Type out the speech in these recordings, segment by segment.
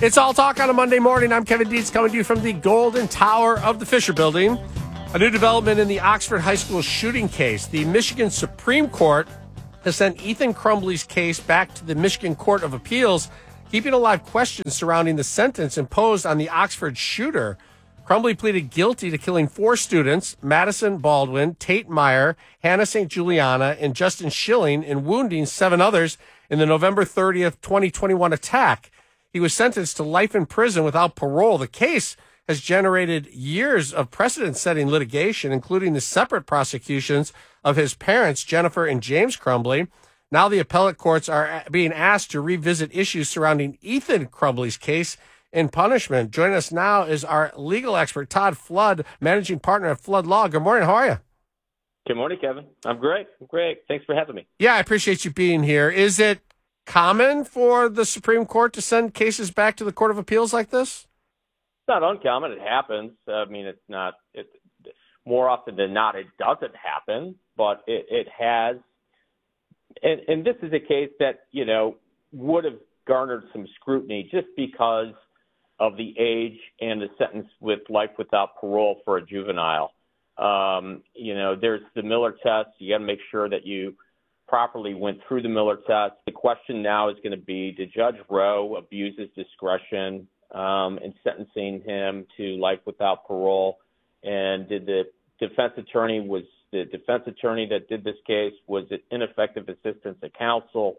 It's All Talk on a Monday morning. I'm Kevin Dietz coming to you from the Golden Tower of the Fisher Building. A new development in the Oxford High School shooting case. The Michigan Supreme Court has sent Ethan Crumbley's case back to the Michigan Court of Appeals, keeping alive questions surrounding the sentence imposed on the Oxford shooter. Crumbley pleaded guilty to killing 4 students, Madison Baldwin, Tate Meyer, Hannah St. Juliana, and Justin Schilling, and wounding 7 others in the November 30th, 2021 attack. He was sentenced to life in prison without parole. The case has generated years of precedent-setting litigation, including the separate prosecutions of his parents, Jennifer and James Crumbley. Now the appellate courts are being asked to revisit issues surrounding Ethan Crumbley's case in punishment. Joining us now is our legal expert, Todd Flood, managing partner at Flood Law. Good morning. How are you? Good morning, Kevin. I'm great. Thanks for having me. Yeah, I appreciate you being here. Is it common for the Supreme Court to send cases back to the Court of Appeals like this? It's not uncommon. It happens. I mean, it's more often than not, it doesn't happen, but it has. And this is a case that, would have garnered some scrutiny just because of the age and the sentence with life without parole for a juvenile. There's the Miller test. You got to make sure that you properly went through the Miller test. The question now is going to be, did Judge Rowe abuse his discretion in sentencing him to life without parole? And did the defense attorney that did this case, was it ineffective assistance of counsel?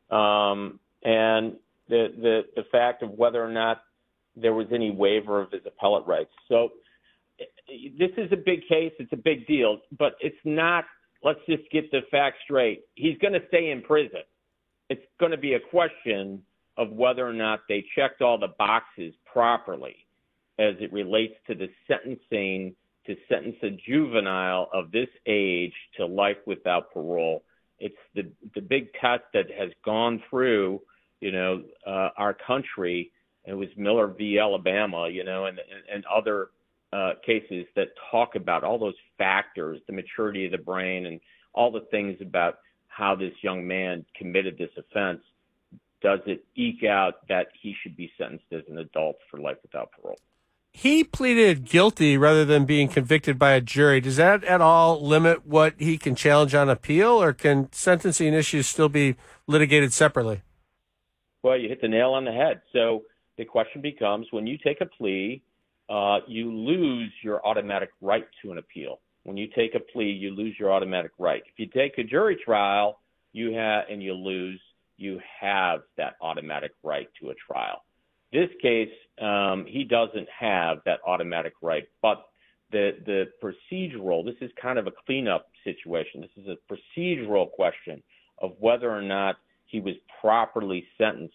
And the fact of whether or not there was any waiver of his appellate rights. So this is a big case. It's a big deal, but it's not. Let's just get the facts straight. He's going to stay in prison. It's going to be a question of whether or not they checked all the boxes properly as it relates to the sentencing to sentence a juvenile of this age to life without parole. It's the big test that has gone through, our country. It was Miller v. Alabama, and other cases that talk about all those factors, the maturity of the brain and all the things about how this young man committed this offense. Does it eke out that he should be sentenced as an adult for life without parole? He pleaded guilty rather than being convicted by a jury. Does that at all limit what he can challenge on appeal, or can sentencing issues still be litigated separately? Well, you hit the nail on the head. So the question becomes, when you take a plea, you lose your automatic right to an appeal. When you take a plea, you lose your automatic right. If you take a jury trial, and you lose, you have that automatic right to a trial. This case, he doesn't have that automatic right, but the procedural, this is kind of a cleanup situation. This is a procedural question of whether or not he was properly sentenced.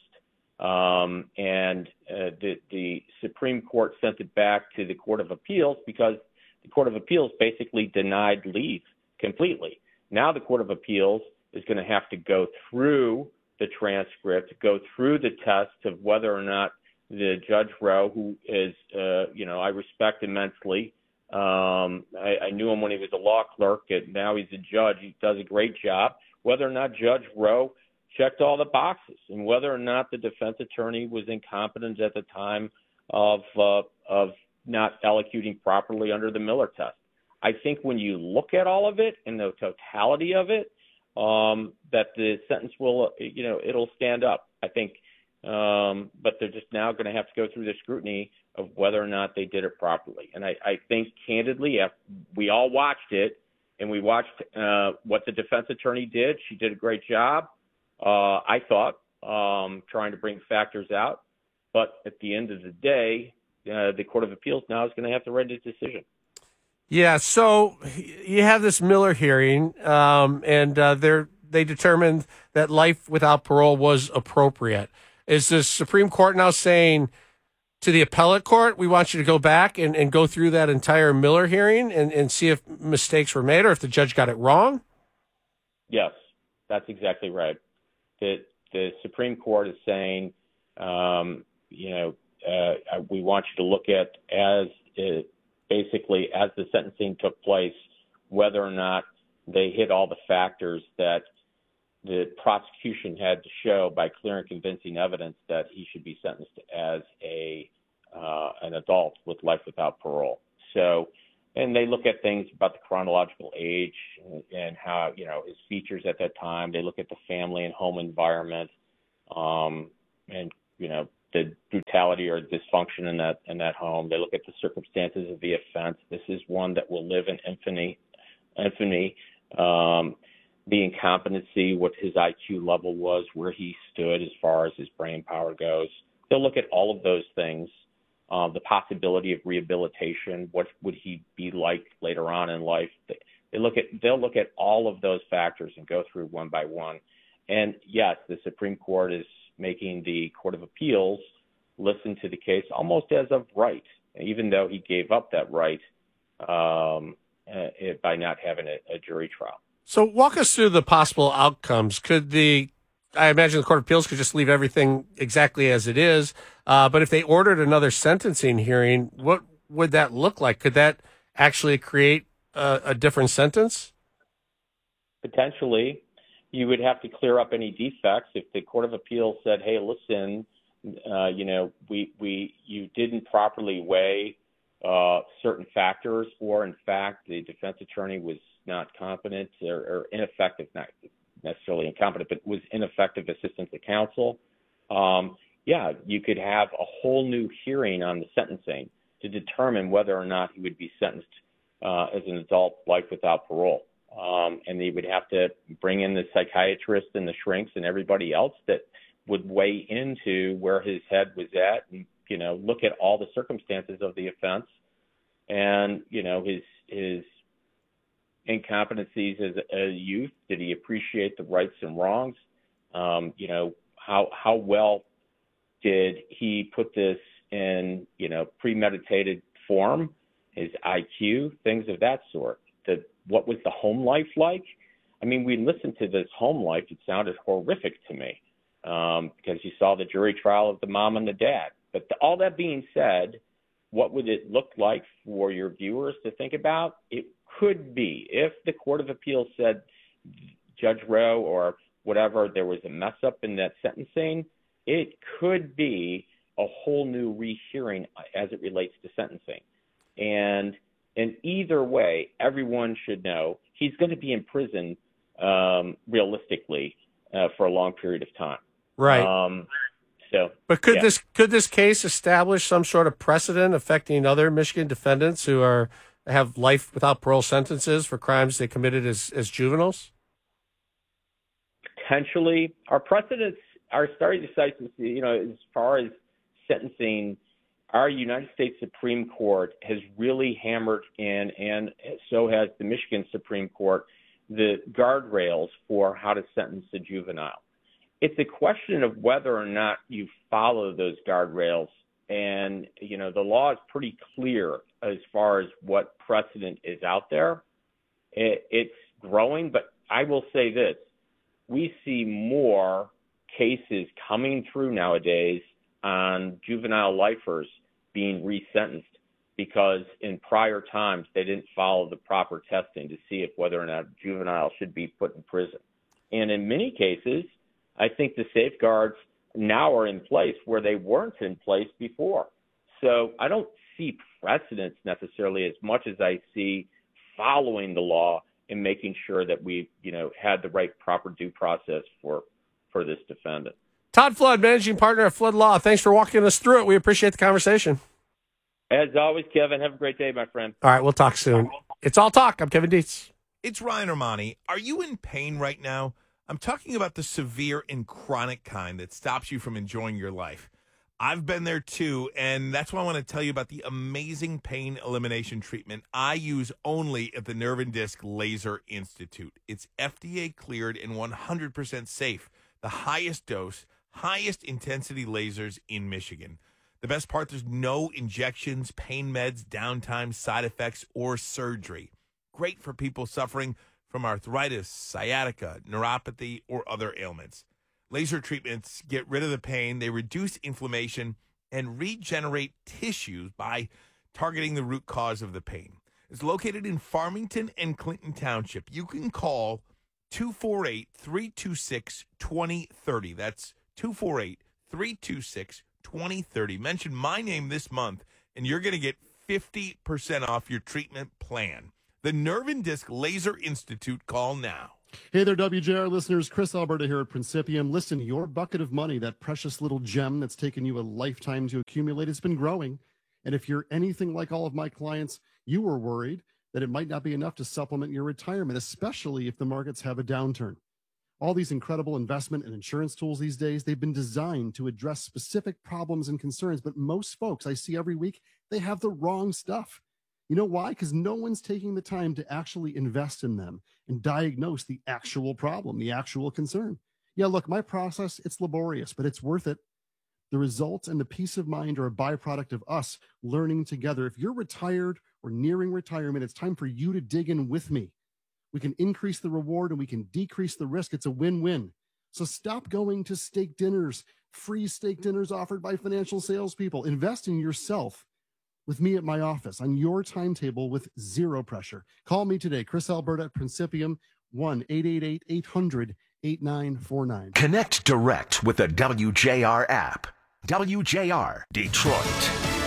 The Supreme Court sent it back to the Court of Appeals because the Court of Appeals basically denied leave completely. Now the Court of Appeals is going to have to go through the transcript, go through the test of whether or not the Judge Rowe, who is, I respect immensely. I knew him when he was a law clerk, and now he's a judge. He does a great job. Whether or not Judge Rowe checked all the boxes, and whether or not the defense attorney was incompetent at the time of not elocuting properly under the Miller test. I think when you look at all of it and the totality of it, that the sentence will, it'll stand up, I think. But they're just now going to have to go through the scrutiny of whether or not they did it properly. And I think, candidly, we all watched it, and we watched what the defense attorney did. She did a great job. I thought, trying to bring factors out. But at the end of the day, the Court of Appeals now is going to have to write a decision. Yeah, so you have this Miller hearing, and they determined that life without parole was appropriate. Is the Supreme Court now saying to the appellate court, we want you to go back and go through that entire Miller hearing and see if mistakes were made or if the judge got it wrong? Yes, that's exactly right. The Supreme Court is saying, we want you to look at basically as the sentencing took place, whether or not they hit all the factors that the prosecution had to show by clear and convincing evidence that he should be sentenced as an adult with life without parole. So, and they look at things about the chronological age and how, his features at that time. They look at the family and home environment, and, the brutality or dysfunction in that home. They look at the circumstances of the offense. This is one that will live in infamy. The incompetency, what his IQ level was, where he stood as far as his brain power goes. They'll look at all of those things. The possibility of rehabilitation, what would he be like later on in life? They'll look at all of those factors and go through one by one. And yes, the Supreme Court is making the Court of Appeals listen to the case almost as of right, even though he gave up that right by not having a jury trial. So walk us through the possible outcomes. I imagine the Court of Appeals could just leave everything exactly as it is. But if they ordered another sentencing hearing, what would that look like? Could that actually create a different sentence? Potentially. You would have to clear up any defects. If the Court of Appeals said, hey, listen, you didn't properly weigh certain factors, or in fact, the defense attorney was not competent or ineffective, not necessarily incompetent, but was ineffective assistance to counsel. You could have a whole new hearing on the sentencing to determine whether or not he would be sentenced as an adult life without parole. And they would have to bring in the psychiatrist and the shrinks and everybody else that would weigh into where his head was at and, look at all the circumstances of the offense and, his incompetencies as a youth. Did he appreciate the rights and wrongs? How well did he put this in, premeditated form, his IQ, things of that sort? What was the home life like? I mean, we listened to this home life. It sounded horrific to me because you saw the jury trial of the mom and the dad. But all that being said, what would it look like for your viewers to think about? It could be, if the Court of Appeals said, Judge Rowe or whatever, there was a mess up in that sentencing, it could be a whole new rehearing as it relates to sentencing. And in either way, everyone should know he's going to be in prison realistically for a long period of time. Right. But could this case establish some sort of precedent affecting other Michigan defendants who have life without parole sentences for crimes they committed as juveniles? Potentially. Our precedents are stare decisis, as far as sentencing. Our United States Supreme Court has really hammered in, and so has the Michigan Supreme Court, the guardrails for how to sentence a juvenile. It's a question of whether or not you follow those guardrails. And, the law is pretty clear as far as what precedent is out there. It's growing, but I will say this. We see more cases coming through nowadays on juvenile lifers being resentenced because in prior times they didn't follow the proper testing to see if whether or not juvenile should be put in prison. And in many cases, I think the safeguards now are in place where they weren't in place before. So I don't see precedents necessarily as much as I see following the law and making sure that we, had the right proper due process for this defendant. Todd Flood, managing partner at Flood Law. Thanks for walking us through it. We appreciate the conversation. As always, Kevin, have a great day, my friend. All right, we'll talk soon. It's All Talk. I'm Kevin Dietz. It's Ryan Armani. Are you in pain right now? I'm talking about the severe and chronic kind that stops you from enjoying your life. I've been there too, and that's why I want to tell you about the amazing pain elimination treatment I use only at the Nerve and Disc Laser Institute. It's FDA cleared and 100% safe. The highest dose, highest intensity lasers in Michigan. The best part, there's no injections, pain meds, downtime, side effects, or surgery. Great for people suffering from arthritis, sciatica, neuropathy, or other ailments. Laser treatments get rid of the pain, they reduce inflammation, and regenerate tissues by targeting the root cause of the pain. It's located in Farmington and Clinton Township. You can call 248-326-2030. That's 248-326-2030. Mention my name this month, and you're going to get 50% off your treatment plan. The Nerve and Disc Laser Institute. Call now. Hey there, WJR listeners. Chris Alberta here at Principium. Listen, your bucket of money, that precious little gem that's taken you a lifetime to accumulate, it's been growing. And if you're anything like all of my clients, you were worried that it might not be enough to supplement your retirement, especially if the markets have a downturn. All these incredible investment and insurance tools these days, they've been designed to address specific problems and concerns. But most folks I see every week, they have the wrong stuff. You know why? Because no one's taking the time to actually invest in them and diagnose the actual problem, the actual concern. Yeah, look, my process, it's laborious, but it's worth it. The results and the peace of mind are a byproduct of us learning together. If you're retired or nearing retirement, it's time for you to dig in with me. We can increase the reward and we can decrease the risk. It's a win-win. So stop going to steak dinners, free steak dinners offered by financial salespeople. Invest in yourself with me at my office on your timetable with zero pressure. Call me today, Chris Alberta at Principium, 1-888-800-8949. Connect direct with the WJR app. WJR Detroit.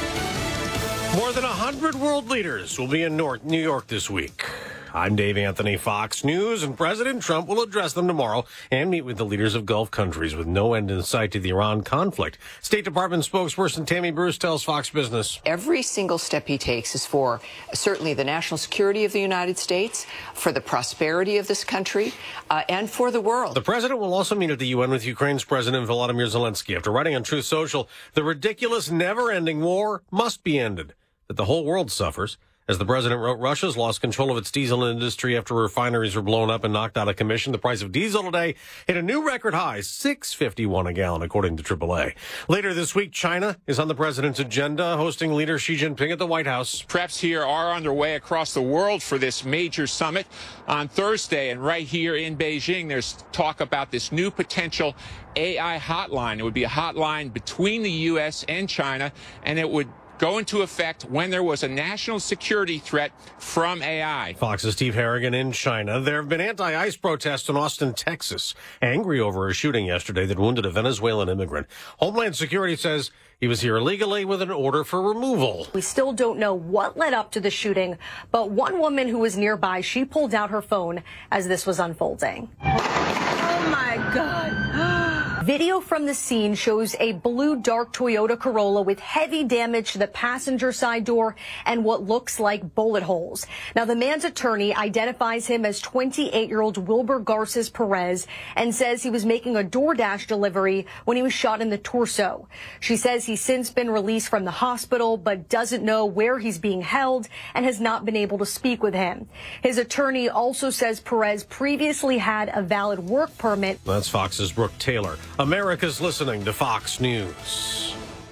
More than 100 world leaders will be in New York this week. I'm Dave Anthony, Fox News, and President Trump will address them tomorrow and meet with the leaders of Gulf countries with no end in sight to the Iran conflict. State Department spokesperson Tammy Bruce tells Fox Business. Every single step he takes is for certainly the national security of the United States, for the prosperity of this country, and for the world. The president will also meet at the UN with Ukraine's President Volodymyr Zelensky. After writing on Truth Social, the ridiculous, never-ending war must be ended, that the whole world suffers. As the president wrote, Russia's lost control of its diesel industry after refineries were blown up and knocked out of commission. The price of diesel today hit a new record high, $6.51 a gallon, according to AAA. Later this week, China is on the president's agenda, hosting leader Xi Jinping at the White House. Preps here are underway across the world for this major summit on Thursday. And right here in Beijing, there's talk about this new potential AI hotline. It would be a hotline between the U.S. and China, and it would go into effect when there was a national security threat from AI. Fox's Steve Harrigan in China. There have been anti-ICE protests in Austin, Texas, angry over a shooting yesterday that wounded a Venezuelan immigrant. Homeland Security says he was here illegally with an order for removal. We still don't know what led up to the shooting, but one woman who was nearby, she pulled out her phone as this was unfolding. Oh my God. Video from the scene shows a blue dark Toyota Corolla with heavy damage to the passenger side door and what looks like bullet holes. Now, the man's attorney identifies him as 28-year-old Wilbur Garces Perez and says he was making a DoorDash delivery when he was shot in the torso. She says he's since been released from the hospital but doesn't know where he's being held and has not been able to speak with him. His attorney also says Perez previously had a valid work permit. That's Fox's Brooke Taylor. America's listening to Fox News.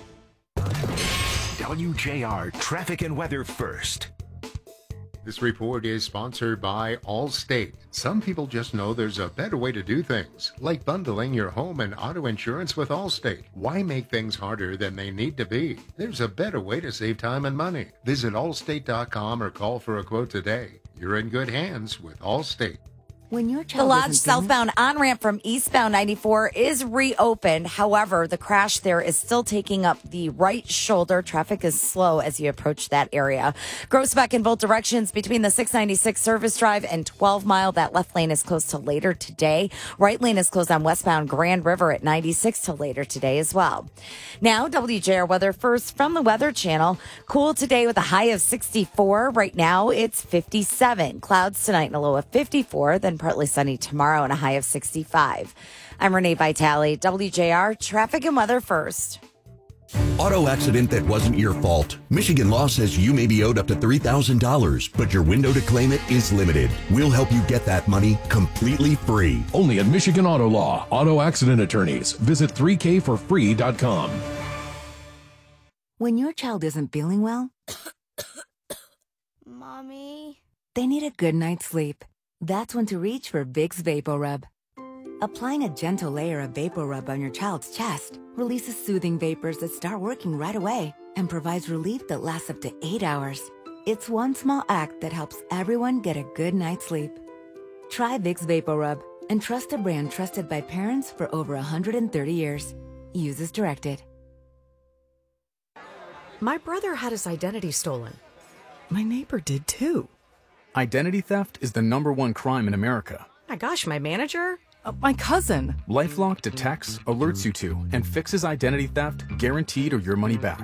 WJR Traffic and Weather First. This report is sponsored by Allstate. Some people just know there's a better way to do things, like bundling your home and auto insurance with Allstate. Why make things harder than they need to be? There's a better way to save time and money. Visit allstate.com or call for a quote today. You're in good hands with Allstate. The Lodge southbound on-ramp from eastbound 94 is reopened. However, the crash there is still taking up the right shoulder. Traffic is slow as you approach that area. Groesbeck in both directions between the 696 Service Drive and 12 Mile. That left lane is closed till later today. Right lane is closed on westbound Grand River at 96 till later today as well. Now, WJR weather first from the Weather Channel. Cool today with a high of 64. Right now, it's 57. Clouds tonight and a low of 54. Then partly sunny tomorrow and a high of 65. I'm Renee Vitale, WJR Traffic and Weather First. Auto accident that wasn't your fault. Michigan law says you may be owed up to $3,000, but your window to claim it is limited. We'll help you get that money completely free. Only at Michigan Auto Law. Auto accident attorneys. Visit 3kforfree.com. When your child isn't feeling well, Mommy, they need a good night's sleep. That's when to reach for Vicks VapoRub. Applying a gentle layer of VapoRub on your child's chest releases soothing vapors that start working right away and provides relief that lasts up to 8 hours. It's one small act that helps everyone get a good night's sleep. Try Vicks VapoRub and trust a brand trusted by parents for over 130 years. Use as directed. My brother had his identity stolen. My neighbor did too. Identity theft is the #1 crime in America. My gosh, my manager? My cousin. LifeLock detects, alerts you to, and fixes identity theft guaranteed or your money back.